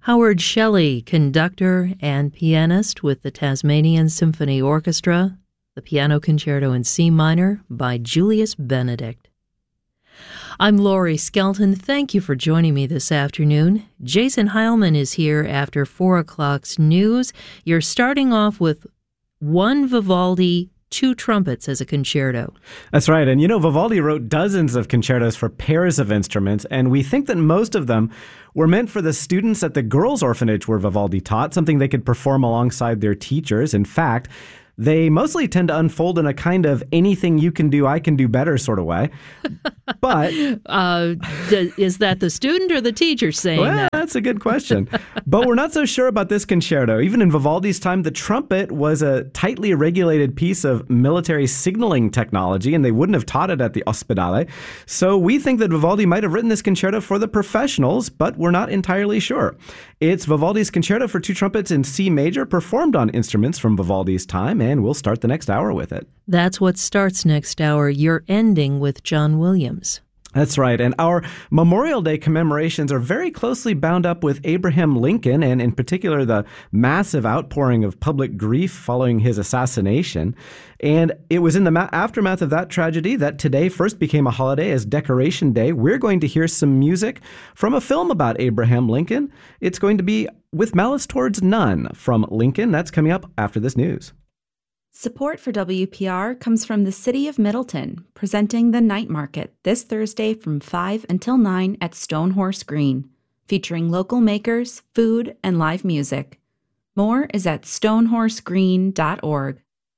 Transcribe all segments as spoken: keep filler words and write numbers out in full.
Howard Shelley, conductor and pianist with the Tasmanian Symphony Orchestra, the Piano Concerto in C minor by Julius Benedict. I'm Laurie Skelton. Thank you for joining me this afternoon. Jason Heilman is here after four o'clock's news. You're starting off with one Vivaldi, two trumpets as a concerto. That's right. And you know, Vivaldi wrote dozens of concertos for pairs of instruments, and we think that most of them were meant for the students at the girls' orphanage where Vivaldi taught, something they could perform alongside their teachers. In fact, they mostly tend to unfold in a kind of anything you can do, I can do better sort of way. But uh, th- is that the student or the teacher saying well, that? That's a good question. But we're not so sure about this concerto. Even in Vivaldi's time, the trumpet was a tightly regulated piece of military signaling technology, and they wouldn't have taught it at the Ospedale. So we think that Vivaldi might have written this concerto for the professionals, but we're not entirely sure. It's Vivaldi's concerto for two trumpets in C major, performed on instruments from Vivaldi's time, and we'll start the next hour with it. That's what starts next hour. You're ending with John Williams. That's right. And our Memorial Day commemorations are very closely bound up with Abraham Lincoln, and in particular, the massive outpouring of public grief following his assassination. And it was in the ma- aftermath of that tragedy that today first became a holiday as Decoration Day. We're going to hear some music from a film about Abraham Lincoln. It's going to be With Malice Towards None from Lincoln. That's coming up after this news. Support for W P R comes from the City of Middleton, presenting the Night Market this Thursday from five until nine at Stonehorse Green, featuring local makers, food, and live music. More is at stonehorse green dot org.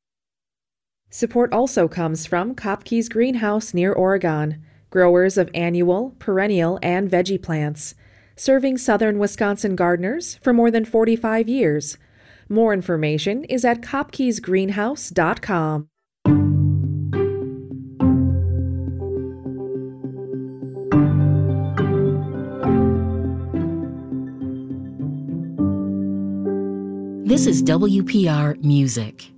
Support also comes from Kopke's Greenhouse near Oregon, growers of annual, perennial, and veggie plants, serving southern Wisconsin gardeners for more than forty-five years. More information is at kopkes greenhouse dot com. This is W P R Music.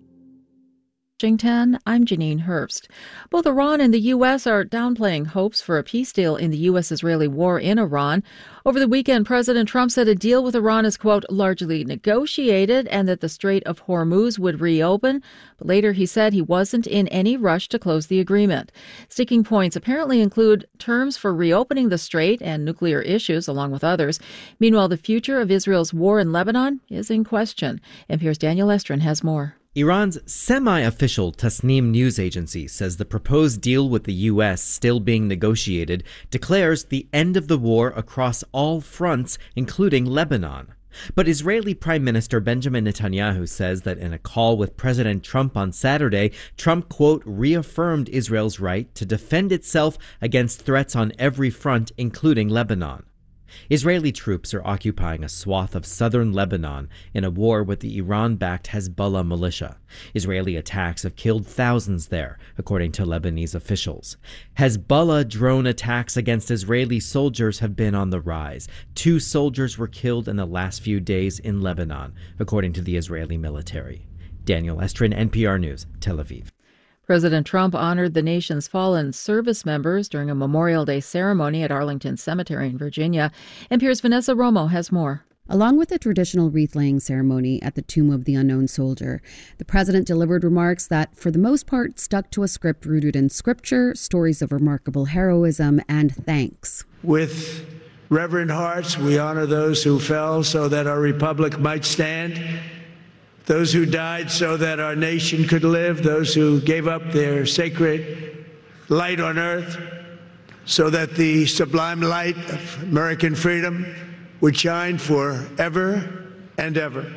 Washington, I'm Janine Herbst. Both Iran and the U S are downplaying hopes for a peace deal in the U S-Israeli war in Iran. Over the weekend, President Trump said a deal with Iran is, quote, largely negotiated and that the Strait of Hormuz would reopen. But later he said he wasn't in any rush to close the agreement. Sticking points apparently include terms for reopening the strait and nuclear issues, along with others. Meanwhile, the future of Israel's war in Lebanon is in question. N P R's Daniel Estrin has more. Iran's semi-official Tasnim news agency says the proposed deal with the U S, still being negotiated, declares the end of the war across all fronts, including Lebanon. But Israeli Prime Minister Benjamin Netanyahu says that in a call with President Trump on Saturday, Trump, quote, reaffirmed Israel's right to defend itself against threats on every front, including Lebanon. Israeli troops are occupying a swath of southern Lebanon in a war with the Iran-backed Hezbollah militia. Israeli attacks have killed thousands there, according to Lebanese officials. Hezbollah drone attacks against Israeli soldiers have been on the rise. Two soldiers were killed in the last few days in Lebanon, according to the Israeli military. Daniel Estrin, N P R News, Tel Aviv. President Trump honored the nation's fallen service members during a Memorial Day ceremony at Arlington Cemetery in Virginia. N P R's Vanessa Romo has more. Along with the traditional wreath-laying ceremony at the Tomb of the Unknown Soldier, the president delivered remarks that, for the most part, stuck to a script rooted in scripture, stories of remarkable heroism, and thanks. With reverent hearts, we honor those who fell so that our republic might stand, those who died so that our nation could live, those who gave up their sacred light on earth so that the sublime light of American freedom would shine forever and ever.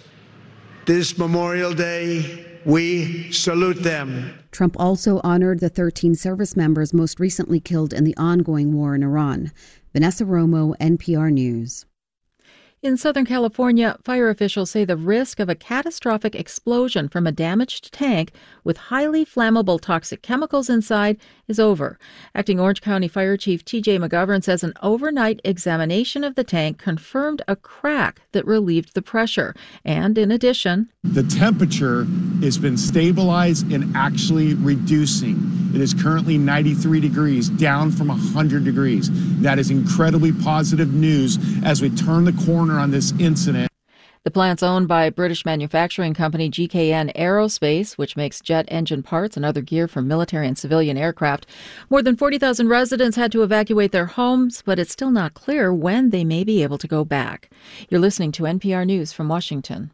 This Memorial Day, we salute them. Trump also honored the thirteen service members most recently killed in the ongoing war in Iran. Vanessa Romo, N P R News. In Southern California, fire officials say the risk of a catastrophic explosion from a damaged tank with highly flammable toxic chemicals inside is over. Acting Orange County Fire Chief T J McGovern says an overnight examination of the tank confirmed a crack that relieved the pressure. And in addition, the temperature has been stabilized and actually reducing. It is currently ninety-three degrees, down from one hundred degrees. That is incredibly positive news as we turn the corner owner on this incident. The plant's owned by British manufacturing company G K N Aerospace, which makes jet engine parts and other gear for military and civilian aircraft. More than forty thousand residents had to evacuate their homes, but it's still not clear when they may be able to go back. You're listening to N P R News from Washington.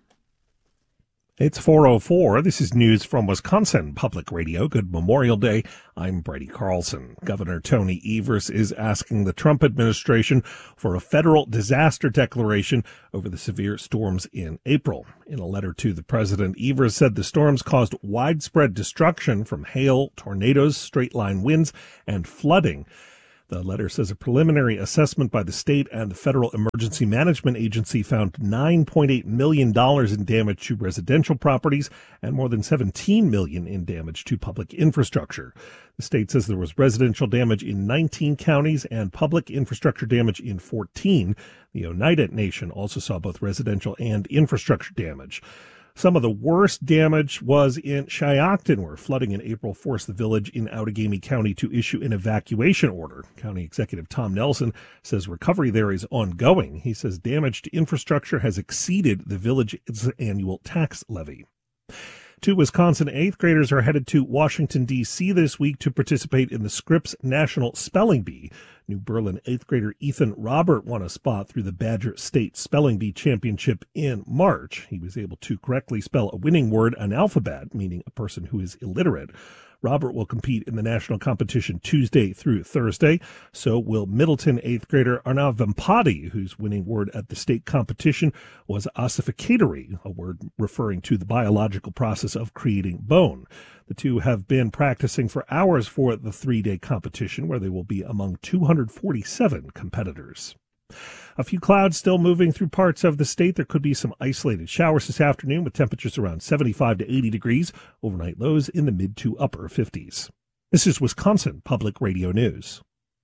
It's four oh four. This is news from Wisconsin Public Radio. Good Memorial Day. I'm Brady Carlson. Governor Tony Evers is asking the Trump administration for a federal disaster declaration over the severe storms in April. In a letter to the president, Evers said the storms caused widespread destruction from hail, tornadoes, straight-line winds, and flooding. The letter says a preliminary assessment by the state and the Federal Emergency Management Agency found nine point eight million dollars in damage to residential properties and more than seventeen million dollars in damage to public infrastructure. The state says there was residential damage in nineteen counties and public infrastructure damage in fourteen. The Oneida Nation also saw both residential and infrastructure damage. Some of the worst damage was in Shiocton, where flooding in April forced the village in Outagamie County to issue an evacuation order. County Executive Tom Nelson says recovery there is ongoing. He says damage to infrastructure has exceeded the village's annual tax levy. Two Wisconsin eighth graders are headed to Washington, D C this week to participate in the Scripps National Spelling Bee. New Berlin eighth grader Ethan Robert won a spot through the Badger State Spelling Bee Championship in March. He was able to correctly spell a winning word, analphabet, meaning a person who is illiterate. Robert will compete in the national competition Tuesday through Thursday. So will Middleton eighth grader Arnav Vempati, whose winning word at the state competition was ossificatory, a word referring to the biological process of creating bone. The two have been practicing for hours for the three-day competition, where they will be among two hundred forty-seven competitors. A few clouds still moving through parts of the state. There could be some isolated showers this afternoon with temperatures around seventy-five to eighty degrees. Overnight lows in the mid to upper fifties. This is Wisconsin Public Radio News.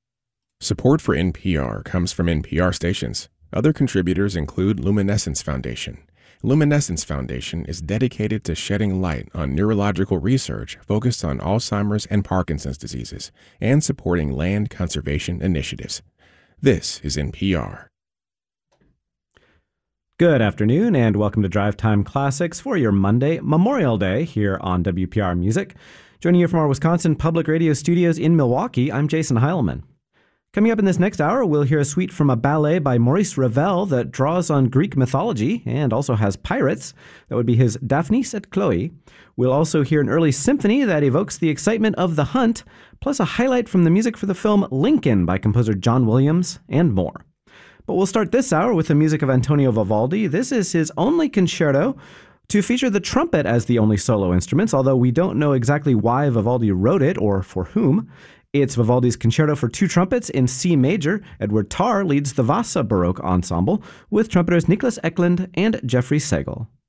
Support for N P R comes from N P R stations. Other contributors include Luminescence Foundation. Luminescence Foundation is dedicated to shedding light on neurological research focused on Alzheimer's and Parkinson's diseases and supporting land conservation initiatives. This is N P R. Good afternoon and welcome to Drive Time Classics for your Monday, Memorial Day, here on W P R Music. Joining you from our Wisconsin Public Radio studios in Milwaukee, I'm Jason Heilman. Coming up in this next hour, we'll hear a suite from a ballet by Maurice Ravel that draws on Greek mythology and also has pirates. That would be his Daphnis et Chloe. We'll also hear an early symphony that evokes the excitement of the hunt, plus a highlight from the music for the film Lincoln by composer John Williams, and more. But we'll start this hour with the music of Antonio Vivaldi. This is his only concerto to feature the trumpet as the only solo instruments, although we don't know exactly why Vivaldi wrote it or for whom. It's Vivaldi's Concerto for Two Trumpets in C major. Edward Tarr leads the Vasa Baroque Ensemble with trumpeters Niklas Eklund and Jeffrey Segal.